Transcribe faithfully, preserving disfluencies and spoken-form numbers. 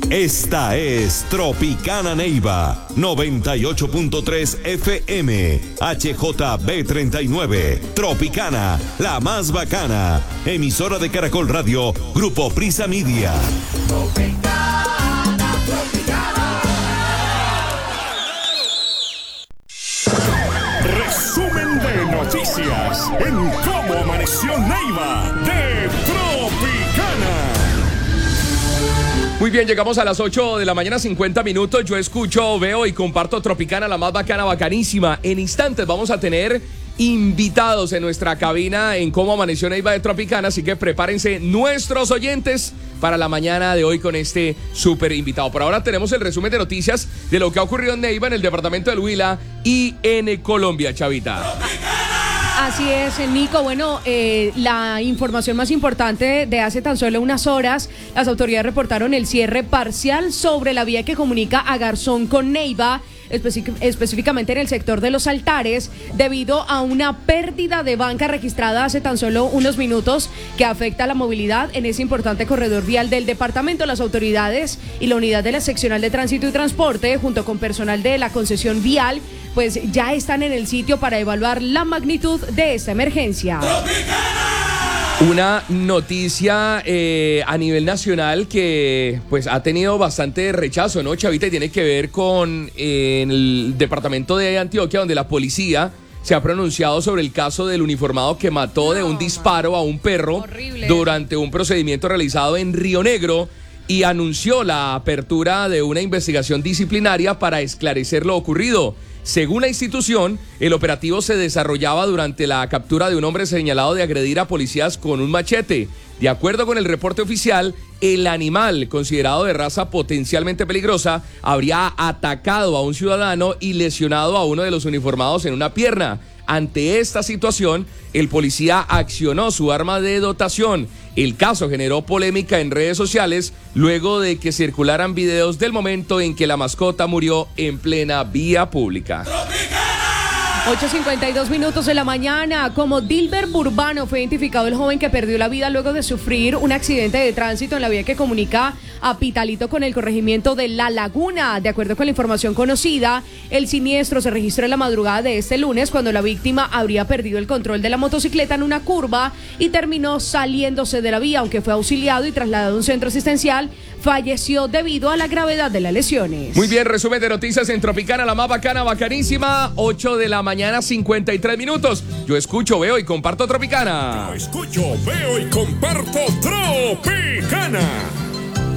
Esta es Tropicana Neiva, noventa y ocho punto tres F M, H J B treinta y nueve, Tropicana, la más bacana, emisora de Caracol Radio, Grupo Prisa Media. Tropicana, Tropicana. Resumen de noticias en Cómo Amaneció Neiva de Tropicana. Muy bien, llegamos a las ocho de la mañana, cincuenta minutos. Yo escucho, veo y comparto Tropicana, la más bacana, bacanísima. En instantes vamos a tener invitados en nuestra cabina en Cómo Amaneció Neiva de Tropicana, así que prepárense nuestros oyentes para la mañana de hoy con este súper invitado. Por ahora tenemos el resumen de noticias de lo que ha ocurrido en Neiva, en el departamento del Huila y en Colombia, Chavita. Así es, Nico. Bueno, eh, la información más importante de hace tan solo unas horas, las autoridades reportaron el cierre parcial sobre la vía que comunica a Garzón con Neiva, especi- específicamente en el sector de Los Altares, debido a una pérdida de banca registrada hace tan solo unos minutos que afecta la movilidad en ese importante corredor vial del departamento. Las autoridades y la unidad de la seccional de tránsito y transporte, junto con personal de la concesión vial, pues ya están en el sitio para evaluar la magnitud de esta emergencia. Una noticia eh, a nivel nacional que pues ha tenido bastante rechazo, ¿no, Chavita? Y tiene que ver con eh, el departamento de Antioquia, donde la policía se ha pronunciado sobre el caso del uniformado que mató de un disparo a un perro horrible durante un procedimiento realizado en Río Negro, y anunció la apertura de una investigación disciplinaria para esclarecer lo ocurrido. Según la institución, el operativo se desarrollaba durante la captura de un hombre señalado de agredir a policías con un machete. De acuerdo con el reporte oficial, el animal, considerado de raza potencialmente peligrosa, habría atacado a un ciudadano y lesionado a uno de los uniformados en una pierna. Ante esta situación, el policía accionó su arma de dotación. El caso generó polémica en redes sociales luego de que circularan videos del momento en que la mascota murió en plena vía pública. ocho cincuenta y dos minutos de la mañana. Como Dilber Burbano fue identificado el joven que perdió la vida luego de sufrir un accidente de tránsito en la vía que comunica a Pitalito con el corregimiento de La Laguna. De acuerdo con la información conocida, el siniestro se registró en la madrugada de este lunes, cuando la víctima habría perdido el control de la motocicleta en una curva y terminó saliéndose de la vía. Aunque fue auxiliado y trasladado a un centro asistencial, falleció debido a la gravedad de las lesiones. Muy bien, resumen de noticias en Tropicana, la más bacana, bacanísima. ocho de la mañana, cincuenta y tres minutos. Yo escucho, veo y comparto Tropicana. Yo escucho, veo y comparto Tropicana.